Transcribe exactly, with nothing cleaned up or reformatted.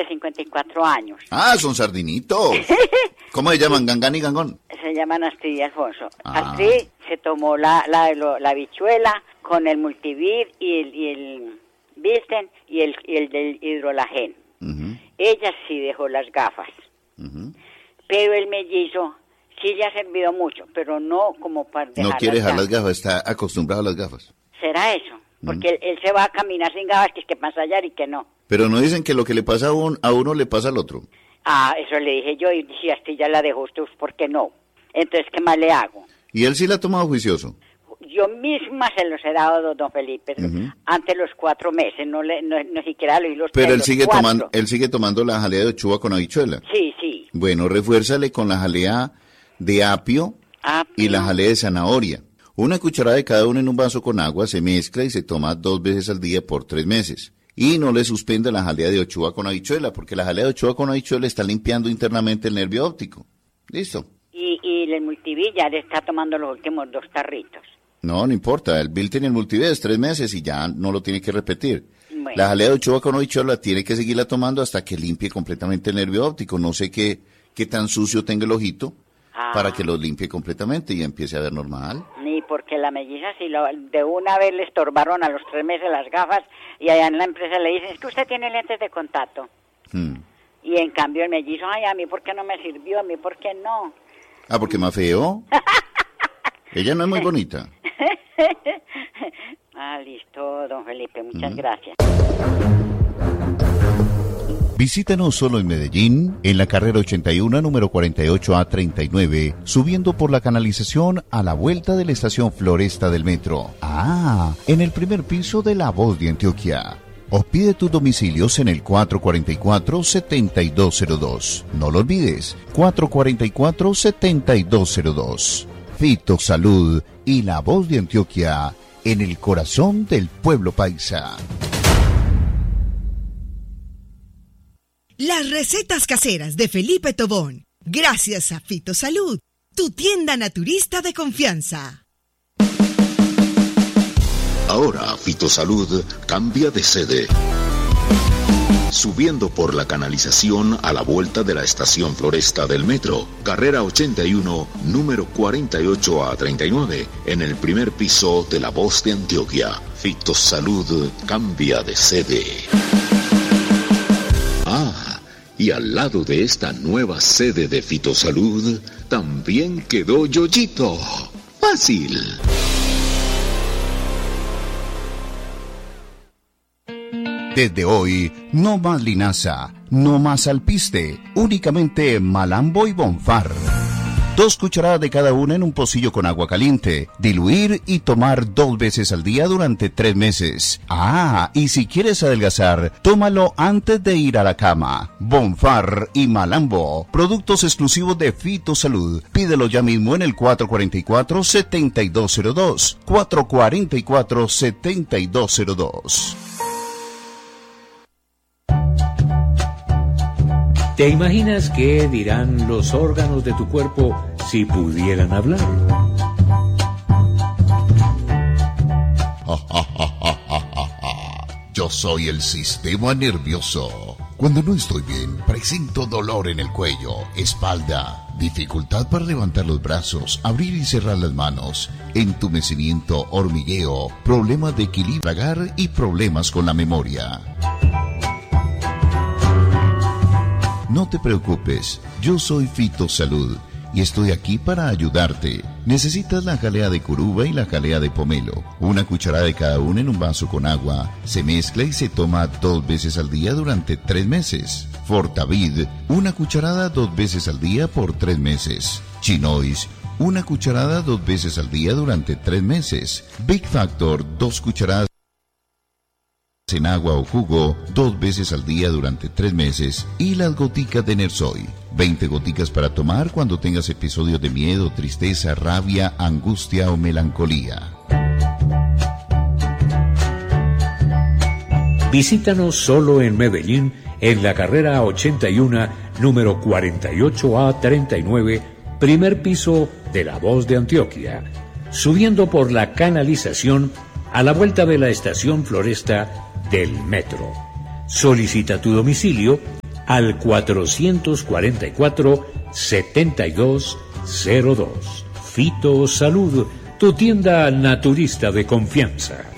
de cincuenta y cuatro años. Ah, son sardinitos. ¿Cómo se llaman? ¿Gangán y Gangón? Se llaman Astrid y Alfonso. Ah. Astrid se tomó la, la, la, la habichuela con el multivir y el, y el Bilten y el, y el del hidrolagen. Uh-huh. Ella sí dejó las gafas. Uh-huh. Pero el mellizo sí le ha servido mucho, pero no como para dejar. No quiere las dejar gafas. las gafas, está acostumbrado a las gafas. ¿Será eso? Porque uh-huh. él, él se va a caminar sin gafas, que es que pasa allá y que no. Pero no dicen que lo que le pasa a, un, a uno le pasa al otro. Ah, eso le dije yo, y si así ya la dejó usted, ¿por qué no? Entonces, ¿qué más le hago? ¿Y él sí la ha tomado juicioso? Yo misma se los he dado, don Felipe, uh-huh. antes los cuatro meses, no le, no, no siquiera lo oí los Pero tres, él los sigue cuatro. tomando, él sigue tomando la jalea de ochuva con habichuela. Sí, sí. Bueno, refuérzale con la jalea de apio, apio y la jalea de zanahoria. Una cucharada de cada uno en un vaso con agua, se mezcla y se toma dos veces al día por tres meses. Y no le suspenda la jalea de ochuva con habichuela, porque la jalea de ochuva con habichuela está limpiando internamente el nervio óptico. ¿Listo? Y, y el multivilla le está tomando los últimos dos tarritos. No, no importa, el Bilten y el multivida es tres meses y ya no lo tiene que repetir. Bueno. La jalea de ochuva con habichuela tiene que seguirla tomando hasta que limpie completamente el nervio óptico. No sé qué, qué tan sucio tenga el ojito ah. para que lo limpie completamente y empiece a ver normal. Ni porque la melliza, si lo, de una vez le estorbaron a los tres meses las gafas y allá en la empresa le dicen, es que usted tiene lentes de contacto. Hmm. Y en cambio el mellizo, ay, a mí ¿por qué no me sirvió? A mí ¿por qué no? Ah, porque más feo. Ella no es muy bonita. Ah, listo, don Felipe, muchas mm. gracias. Visítanos solo en Medellín, en la carrera ochenta y uno, número cuarenta y ocho A treinta y nueve, subiendo por la canalización a la vuelta de la estación Floresta del metro. Ah, en el primer piso de La Voz de Antioquia. O pide tus domicilios en el cuatro cuatro cuatro, siete dos cero dos. No lo olvides, cuatro cuatro cuatro, siete dos cero dos. Fito Salud y La Voz de Antioquia, en el corazón del pueblo paisa. Las recetas caseras de Felipe Tobón, gracias a Fito Salud, tu tienda naturista de confianza. Ahora Fito Salud cambia de sede. Subiendo por la canalización a la vuelta de la estación Floresta del metro, carrera ochenta y uno, número cuarenta y ocho A treinta y nueve, en el primer piso de La Voz de Antioquia. Fito Salud cambia de sede. Ah, y al lado de esta nueva sede de Fito Salud, también quedó Yoyito. Fácil. Desde hoy, no más linaza, no más alpiste, únicamente Malambo y Bonfar. Dos cucharadas de cada una en un pocillo con agua caliente, diluir y tomar dos veces al día durante tres meses. Ah, y si quieres adelgazar, tómalo antes de ir a la cama. Bonfar y Malambo, productos exclusivos de Fito Salud. Pídelo ya mismo en el cuatro cuatro cuatro, siete dos cero dos, cuatro cuatro cuatro, siete dos cero dos. ¿Te imaginas qué dirán los órganos de tu cuerpo si pudieran hablar? Yo soy el sistema nervioso. Cuando no estoy bien, presento dolor en el cuello, espalda, dificultad para levantar los brazos, abrir y cerrar las manos, entumecimiento, hormigueo, problemas de equilibrio, tragar y problemas con la memoria. No te preocupes, yo soy Fito Salud y estoy aquí para ayudarte. Necesitas la jalea de curuba y la jalea de pomelo. Una cucharada de cada una en un vaso con agua. Se mezcla y se toma dos veces al día durante tres meses. Fortavid, una cucharada dos veces al día por tres meses. Chinois, una cucharada dos veces al día durante tres meses. Big Factor, dos cucharadas en agua o jugo dos veces al día durante tres meses y las goticas de Nersoy, veinte goticas para tomar cuando tengas episodios de miedo, tristeza, rabia, angustia o melancolía. Visítanos solo en Medellín, en la carrera ochenta y uno, número cuarenta y ocho A treinta y nueve, primer piso de La Voz de Antioquia, subiendo por la canalización a la vuelta de la estación Floresta del metro. Solicita tu domicilio al cuatrocientos cuarenta y cuatro, setenta y dos cero dos. Fito Salud, tu tienda naturista de confianza.